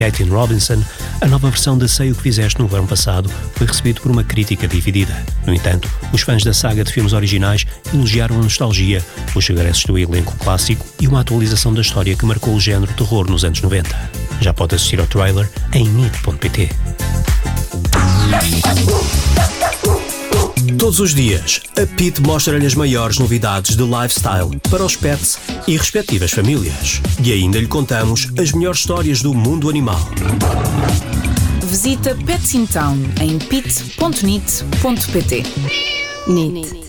Caitlin Robinson, a nova versão de Sei o que Fizeste no verão passado foi recebido por uma crítica dividida. No entanto, os fãs da saga de filmes originais elogiaram a nostalgia, os regressos do elenco clássico e uma atualização da história que marcou o género terror nos anos 90. Já pode assistir ao trailer em nit.pt. Todos os dias, a Pit mostra-lhe as maiores novidades de lifestyle para os pets e respectivas famílias. E ainda lhe contamos as melhores histórias do mundo animal. Visita Pets in Town em pit.nit.pt. NIT.